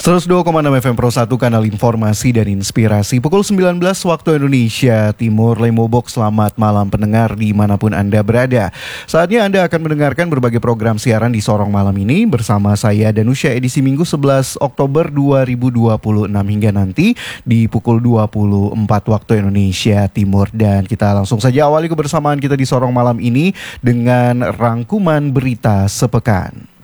102,6 FM Pro 1, kanal informasi dan inspirasi. Pukul 19 waktu Indonesia Timur. Lemobok, selamat malam pendengar dimanapun Anda berada. Saatnya Anda akan mendengarkan berbagai program siaran di Sorong Malam ini bersama saya Danusya, edisi Minggu 11 Oktober 2026 hingga nanti di pukul 24 waktu Indonesia Timur. Dan kita langsung saja awali kebersamaan kita di Sorong Malam ini dengan rangkuman berita sepekan.